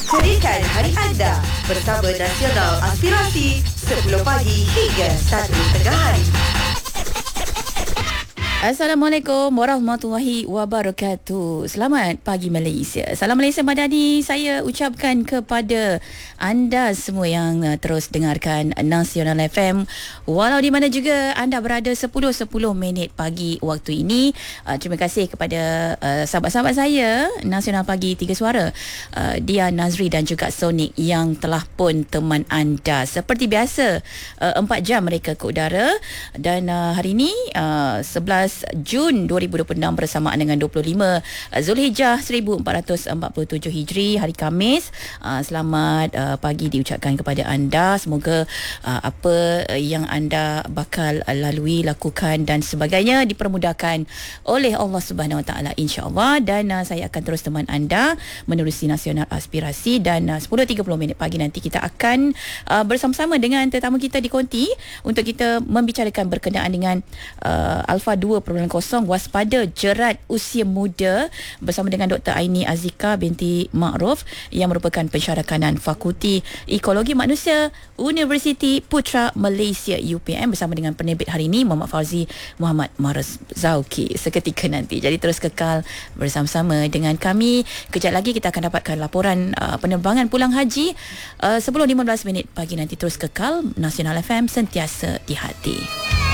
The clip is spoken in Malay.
Ceritakan hari anda bersama Nasional Aspirasi 10 pagi hingga 1 tengah hari. Assalamualaikum warahmatullahi wabarakatuh. Selamat pagi Malaysia. Salam Malaysia Madani. Saya ucapkan kepada anda semua yang terus dengarkan Nasional FM. Walau di mana juga anda berada 10:10 pagi waktu ini. Terima kasih kepada sahabat-sahabat saya Nasional Pagi 3 Suara, Dia, Nazri dan juga Sonic yang telah pun teman anda. Seperti biasa 4 jam mereka ke udara. Dan hari ini 11 Jun 2026 bersamaan dengan 25 Zulhijjah 1447 Hijri, hari Khamis. Selamat pagi diucapkan kepada anda. Semoga apa yang anda bakal lalui, lakukan dan sebagainya dipermudahkan oleh Allah Subhanahu Wa Taala, insya-Allah. Dan saya akan terus teman anda menerusi Nasional Aspirasi. Dan 10.30 pagi nanti kita akan bersama-sama dengan tetamu kita di Konti untuk kita membicarakan berkenaan dengan Alpha 2.0 waspada jerat usia muda bersama dengan Dr. Aini Azika binti Ma'ruf yang merupakan pensyarah kanan Fakulti Ekologi Manusia Universiti Putra Malaysia UPM bersama dengan penerbit hari ini Muhammad Fauzi Muhammad Marzauki seketika nanti. Jadi terus kekal bersama-sama dengan kami. Kejap lagi kita akan dapatkan laporan penerbangan pulang haji 10.15 pagi nanti. Terus kekal. Nasional FM, sentiasa di hati.